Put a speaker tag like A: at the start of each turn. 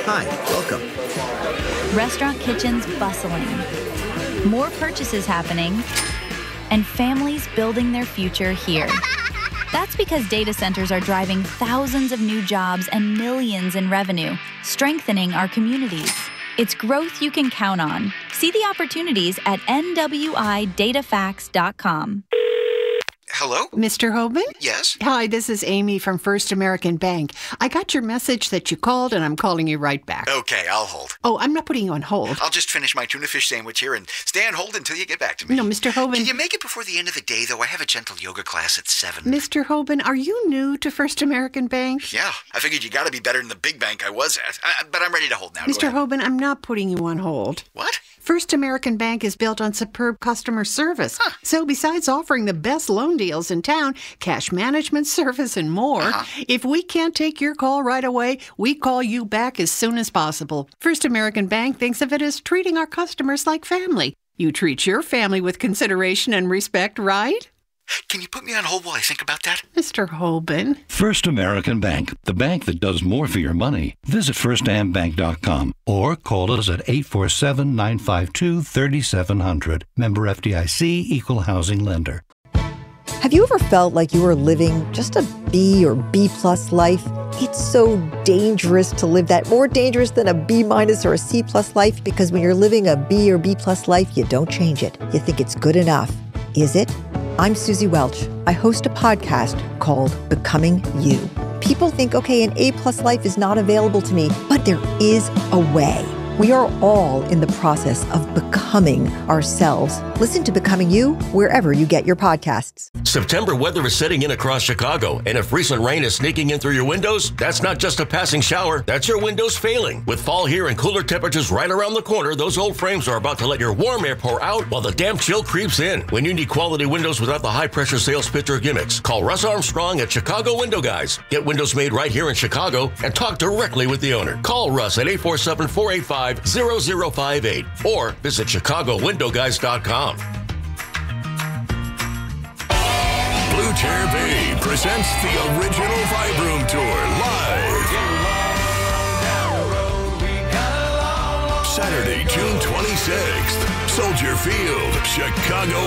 A: Hi, welcome.
B: Restaurant kitchens bustling. More purchases happening. And families building their future here. That's because data centers are driving thousands of new jobs and millions in revenue, strengthening our communities. It's growth you can count on. See the opportunities at nwidatafax.com.
C: Hello?
D: Mr. Hoban?
C: Yes?
D: Hi, this is Amy from First American Bank. I got your message that you called, and I'm calling you right back.
C: Okay, I'll hold.
D: Oh, I'm not putting you on hold.
C: I'll just finish my tuna fish sandwich here and stay on hold until you get back to me.
D: No, Mr. Hoban.
C: Can you make it before the end of the day, though? I have a gentle yoga class at 7.
D: Mr. Hoban, are you new to First American Bank?
C: Yeah, I figured you gotta be better than the big bank I was at. But I'm ready to hold now.
D: Mr. Hoban, I'm not putting you on hold.
C: What?
D: First American Bank is built on superb customer service. So besides offering the best loan deals in town, cash management service, and more, if we can't take your call right away, we call you back as soon as possible. First American Bank thinks of it as treating our customers like family. You treat your family with consideration and respect, right?
C: Can you put me on hold while I think about that?
D: Mr. Hoban.
E: First American Bank, the bank that does more for your money. Visit firstambank.com or call us at 847-952-3700. Member FDIC, Equal Housing Lender.
F: Have you ever felt like you were living just a B or B-plus life? It's so dangerous to live that, more dangerous than a B- or a C-plus life, because when you're living a B or B-plus life, you don't change it. You think it's good enough. Is it? I'm Susie Welch. I host a podcast called Becoming You. People think, okay, an A-plus life is not available to me, but there is a way. We are all in the process of becoming ourselves. Listen to Becoming You wherever you get your podcasts.
G: September weather is setting in across Chicago, and if recent rain is sneaking in through your windows, that's not just a passing shower, that's your windows failing. With fall here and cooler temperatures right around the corner, those old frames are about to let your warm air pour out while the damp chill creeps in. When you need quality windows without the high-pressure sales pitch or gimmicks, call Russ Armstrong at Chicago Window Guys. Get windows made right here in Chicago and talk directly with the owner. Call Russ at 847-485-0058 or visit ChicagoWindowGuys.com.
H: Blue Chair Bay presents the original Vibe Room Tour live. Saturday, June 26th, Soldier Field, Chicago,